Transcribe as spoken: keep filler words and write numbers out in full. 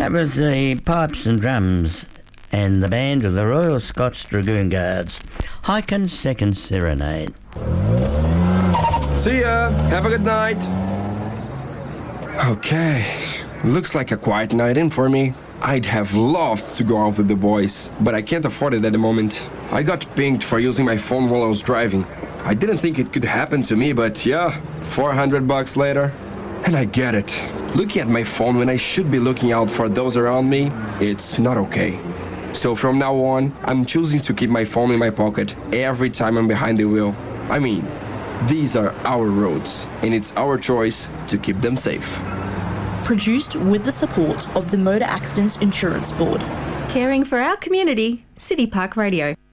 That was the Pipes and Drums and the band of the Royal Scots Dragoon Guards. Hyken Second Serenade. See ya. Have a good night. Okay. Looks like a quiet night in for me. I'd have loved to go out with the boys, but I can't afford it at the moment. I got pinged for using my phone while I was driving. I didn't think it could happen to me, but yeah, four hundred bucks later. And I get it. Looking at my phone when I should be looking out for those around me, it's not okay. So from now on, I'm choosing to keep my phone in my pocket every time I'm behind the wheel. I mean, these are our roads, and it's our choice to keep them safe. Produced with the support of the Motor Accidents Insurance Board. Caring for our community, City Park Radio.